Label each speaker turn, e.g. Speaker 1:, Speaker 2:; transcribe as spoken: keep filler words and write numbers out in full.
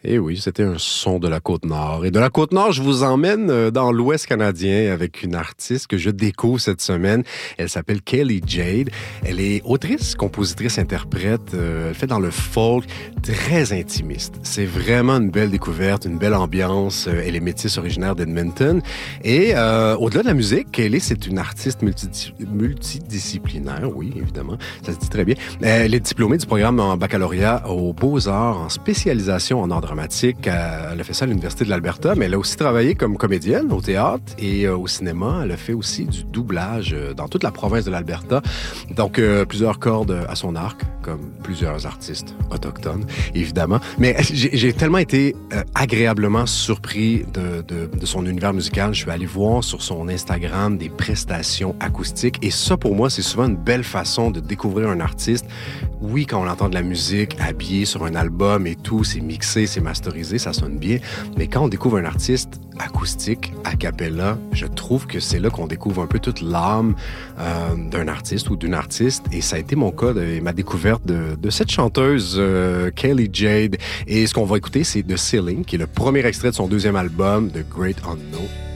Speaker 1: Et oui, c'était un son de la Côte-Nord. Et de la Côte-Nord, je vous emmène dans l'Ouest canadien avec une artiste que je découvre cette semaine. Elle s'appelle Kelly Jade. Elle est autrice, compositrice, interprète. Elle fait dans le folk très intimiste. C'est vraiment une belle découverte, une belle ambiance. Elle est métisse originaire d'Edmonton. Et euh, au-delà de la musique, Kelly, c'est une artiste multi- multidisciplinaire. Oui, évidemment, ça se dit très bien. Elle est diplômée du programme en baccalauréat aux Beaux-Arts en spécialisation en art dramatique. Elle a fait ça à l'Université de l'Alberta, mais elle a aussi travaillé comme comédienne au théâtre et au cinéma. Elle a fait aussi du doublage dans toute la province de l'Alberta. Donc, euh, plusieurs cordes à son arc, comme plusieurs artistes autochtones, évidemment. Mais j'ai, j'ai tellement été euh, agréablement surpris de, de, de son univers musical. Je suis allé voir sur son Instagram des prestations acoustiques. Et ça, pour moi, c'est souvent une belle façon de découvrir un artiste. Oui, quand on entend de la musique habillée sur un album et tout, c'est mixé, c'est masterisé, ça sonne bien. Mais quand on découvre un artiste acoustique, a cappella, je trouve que c'est là qu'on découvre un peu toute l'âme euh, d'un artiste ou d'une artiste. Et ça a été mon cas, de, ma découverte de, de cette chanteuse, euh, Kelly Jade. Et ce qu'on va écouter, c'est The Ceiling, qui est le premier extrait de son deuxième album, The Great Unknown.